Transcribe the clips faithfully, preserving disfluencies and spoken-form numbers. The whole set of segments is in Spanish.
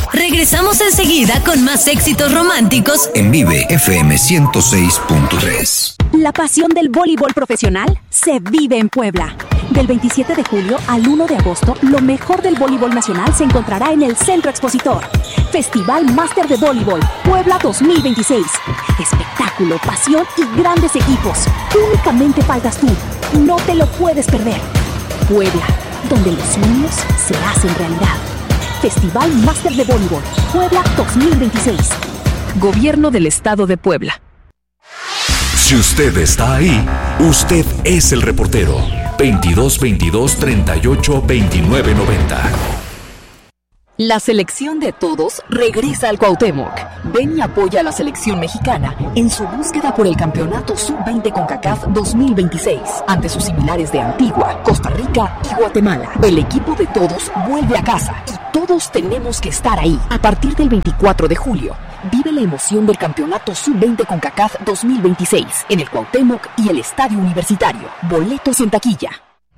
Regresamos enseguida con más éxitos románticos en Vive F M ciento seis punto tres. La pasión del voleibol profesional se vive en Puebla. Del veintisiete de julio al uno de agosto, lo mejor del voleibol nacional se encontrará en el Centro Expositor. Festival Máster de Voleibol Puebla dos mil veintiséis. Espectáculo, pasión y grandes equipos. Únicamente faltas tú. No te lo puedes perder. Puebla, donde los sueños se hacen realidad. Festival Máster de Voleibol Puebla dos mil veintiséis. Gobierno del Estado de Puebla. Si usted está ahí, usted es el reportero. veintidós veintidós treinta y ocho veintinueve noventa. La selección de todos regresa al Cuauhtémoc. Ven y apoya a la selección mexicana en su búsqueda por el campeonato sub veinte CONCACAF dos mil veintiséis ante sus similares de Antigua, Costa Rica y Guatemala. El equipo de todos vuelve a casa y todos tenemos que estar ahí. A partir del veinticuatro de julio, vive la emoción del campeonato sub veinte CONCACAF dos mil veintiséis en el Cuauhtémoc y el Estadio Universitario. Boletos en taquilla.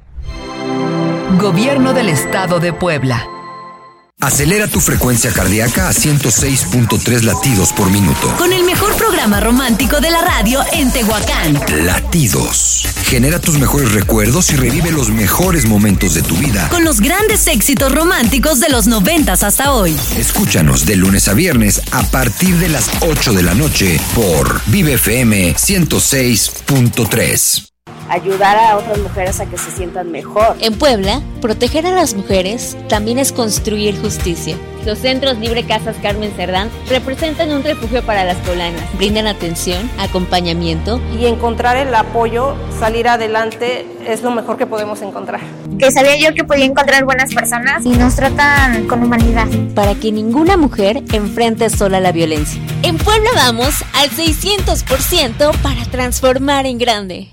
Gobierno del Estado de Puebla. Acelera tu frecuencia cardíaca a ciento seis punto tres latidos por minuto. Con el mejor programa romántico de la radio en Tehuacán. Latidos. Genera tus mejores recuerdos y revive los mejores momentos de tu vida. Con los grandes éxitos románticos de los noventas hasta hoy. Escúchanos de lunes a viernes a partir de las ocho de la noche por Vive F M ciento seis punto tres. Ayudar a otras mujeres a que se sientan mejor. En Puebla, proteger a las mujeres también es construir justicia. Los centros Libre Casas Carmen Cerdán representan un refugio para las poblanas. Brindan atención, acompañamiento. Y encontrar el apoyo, salir adelante, es lo mejor que podemos encontrar. Que sabía yo que podía encontrar buenas personas y nos tratan con humanidad. Para que ninguna mujer enfrente sola la violencia. En Puebla vamos al seiscientos por ciento para transformar en grande.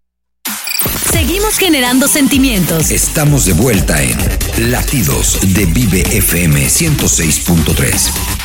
Seguimos generando sentimientos. Estamos de vuelta en Latidos de Vive F M ciento seis punto tres.